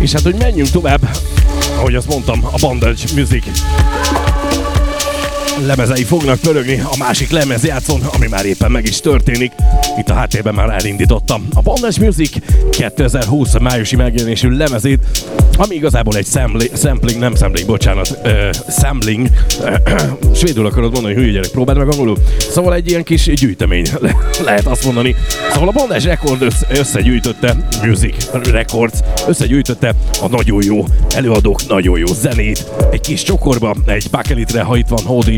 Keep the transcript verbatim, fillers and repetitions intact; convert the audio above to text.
És hát, hogy menjünk tovább, ahogy azt mondtam, a Bandage Music lemezei fognak pörögni a másik lemezjátszón, ami már éppen meg is történik. Itt a háttérben már elindítottam a Bandage Music kétezer-húsz májusi megjelenésű lemezét, ami igazából egy sampling, sampling nem sampling, bocsánat, uh, sampling, uh, svédül akarod mondani, hülye gyerek, próbáld meg angolul. Szóval egy ilyen kis gyűjtemény, le- lehet azt mondani. Szóval a Bandage Records össze- összegyűjtötte, Music Records összegyűjtötte a nagyon jó előadók, nagyon jó zenét, egy kis csokorba, egy bakelitre, ha itt van Hódi